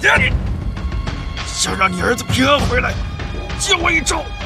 想让你儿子平安回来，借我一招。